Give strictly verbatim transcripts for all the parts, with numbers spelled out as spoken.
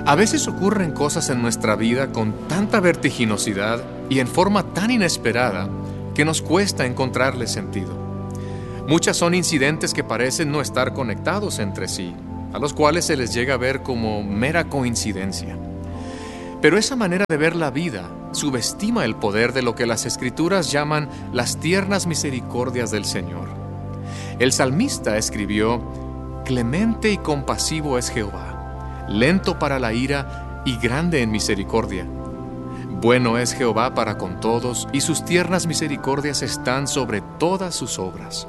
A veces ocurren cosas en nuestra vida con tanta vertiginosidad y en forma tan inesperada que nos cuesta encontrarle sentido. Muchas son incidentes que parecen no estar conectados entre sí, a los cuales se les llega a ver como mera coincidencia. Pero esa manera de ver la vida subestima el poder de lo que las Escrituras llaman las tiernas misericordias del Señor. El salmista escribió: «Clemente y compasivo es Jehová, lento para la ira y grande en misericordia. Bueno es Jehová para con todos, y sus tiernas misericordias están sobre todas sus obras».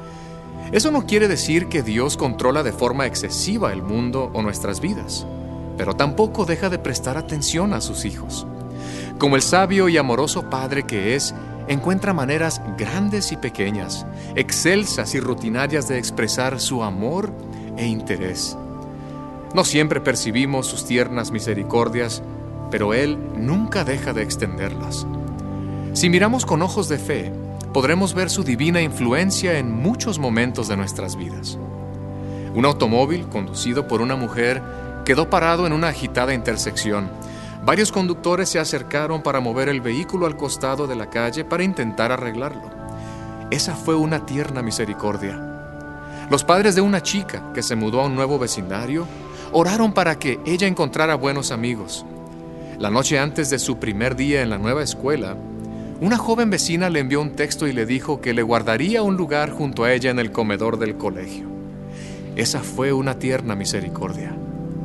Eso no quiere decir que Dios controla de forma excesiva el mundo o nuestras vidas, pero tampoco deja de prestar atención a sus hijos. Como el sabio y amoroso Padre que es, encuentra maneras grandes y pequeñas, excelsas y rutinarias de expresar su amor e interés. No siempre percibimos sus tiernas misericordias, pero Él nunca deja de extenderlas. Si miramos con ojos de fe, podremos ver su divina influencia en muchos momentos de nuestras vidas. Un automóvil conducido por una mujer quedó parado en una agitada intersección. Varios conductores se acercaron para mover el vehículo al costado de la calle para intentar arreglarlo. Esa fue una tierna misericordia. Los padres de una chica que se mudó a un nuevo vecindario oraron para que ella encontrara buenos amigos. La noche antes de su primer día en la nueva escuela, una joven vecina le envió un texto y le dijo que le guardaría un lugar junto a ella en el comedor del colegio. Esa fue una tierna misericordia.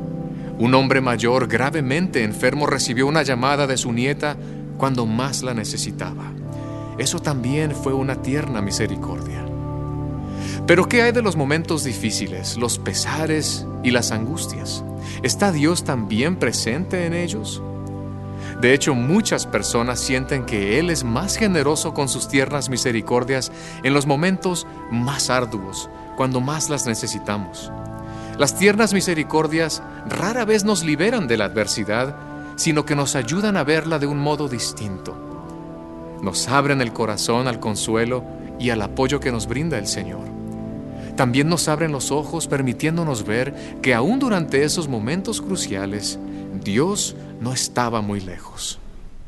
Un hombre mayor gravemente enfermo recibió una llamada de su nieta cuando más la necesitaba. Eso también fue una tierna misericordia. Pero ¿qué hay de los momentos difíciles, los pesares y las angustias? ¿Está Dios también presente en ellos? De hecho, muchas personas sienten que Él es más generoso con sus tiernas misericordias en los momentos más arduos, cuando más las necesitamos. Las tiernas misericordias rara vez nos liberan de la adversidad, sino que nos ayudan a verla de un modo distinto. Nos abren el corazón al consuelo y al apoyo que nos brinda el Señor. También nos abren los ojos, permitiéndonos ver que aún durante esos momentos cruciales, Dios no estaba muy lejos.